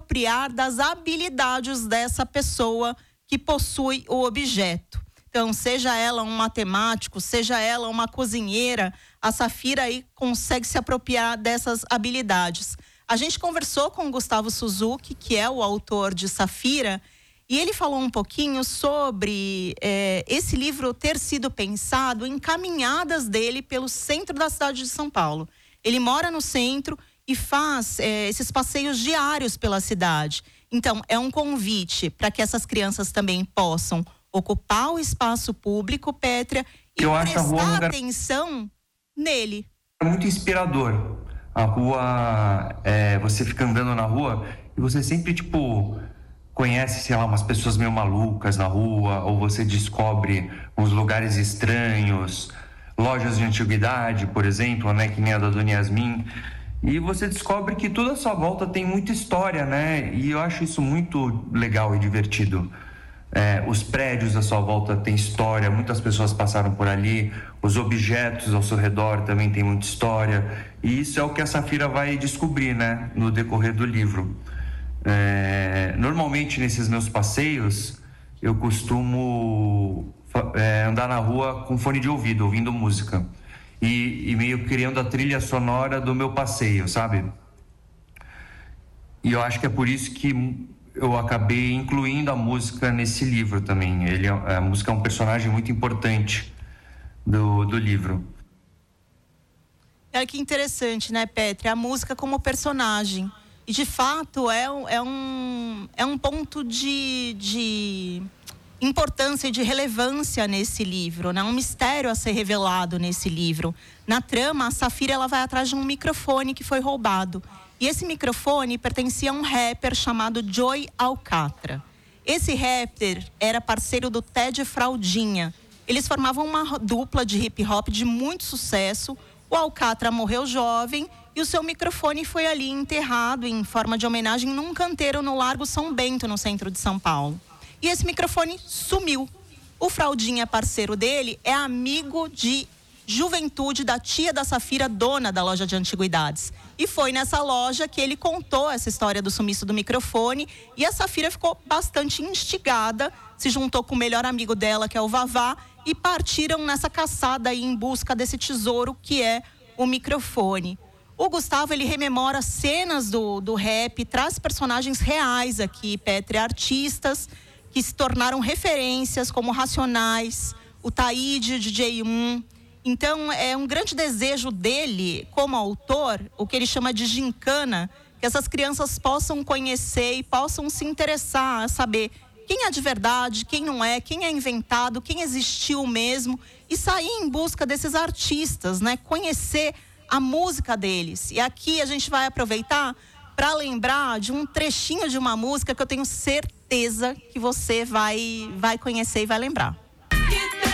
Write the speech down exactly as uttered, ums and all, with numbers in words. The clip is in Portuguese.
apropriar das habilidades dessa pessoa que possui o objeto. Então, seja ela um matemático, seja ela uma cozinheira, a Safira aí consegue se apropriar dessas habilidades. A gente conversou com o Gustavo Suzuki, que é o autor de Safira, e ele falou um pouquinho sobre é, esse livro ter sido pensado em caminhadas dele pelo centro da cidade de São Paulo. Ele mora no centro e faz é, esses passeios diários pela cidade. Então, é um convite para que essas crianças também possam ocupar o espaço público, Pétria, e Eu acho a rua um lugar atenção nele. É muito inspirador. A rua, é, você fica andando na rua e você sempre, tipo, conhece, sei lá, umas pessoas meio malucas na rua, ou você descobre uns lugares estranhos, lojas de antiguidade, por exemplo, né, que nem a da Dona Yasmin, e você descobre que tudo à sua volta tem muita história, né, e eu acho isso muito legal e divertido. É, os prédios à sua volta têm história, muitas pessoas passaram por ali, os objetos ao seu redor também têm muita história, e isso é o que a Safira vai descobrir, né, no decorrer do livro. É, normalmente nesses meus passeios eu costumo é, andar na rua com fone de ouvido, ouvindo música e, e meio criando a trilha sonora do meu passeio, sabe? E eu acho que é por isso que eu acabei incluindo a música nesse livro também. Ele, a música é um personagem muito importante do, do livro. É que interessante, né, Pétria? A música como personagem. E, de fato, é, é, um, é um ponto de, de importância e de relevância nesse livro, né? Um mistério a ser revelado nesse livro. Na trama, a Safira ela vai atrás de um microfone que foi roubado. E esse microfone pertencia a um rapper chamado Joey Alcatra. Esse rapper era parceiro do Ted Fraldinha. Eles formavam uma dupla de hip hop de muito sucesso. O Alcatra morreu jovem e o seu microfone foi ali enterrado em forma de homenagem num canteiro no Largo São Bento, no centro de São Paulo. E esse microfone sumiu. O Fraldinha, parceiro dele, é amigo de juventude da tia da Safira, dona da loja de antiguidades. E foi nessa loja que ele contou essa história do sumiço do microfone e a Safira ficou bastante instigada, se juntou com o melhor amigo dela, que é o Vavá, e partiram nessa caçada aí em busca desse tesouro que é o microfone. O Gustavo, ele rememora cenas do, do rap, traz personagens reais aqui, Pétria, artistas que se tornaram referências como Racionais, o Taíde, D J um. Então, é um grande desejo dele, como autor, o que ele chama de gincana, que essas crianças possam conhecer e possam se interessar a saber quem é de verdade, quem não é, quem é inventado, quem existiu mesmo, e sair em busca desses artistas, né? Conhecer a música deles. E aqui a gente vai aproveitar para lembrar de um trechinho de uma música que eu tenho certeza que você vai, vai conhecer e vai lembrar.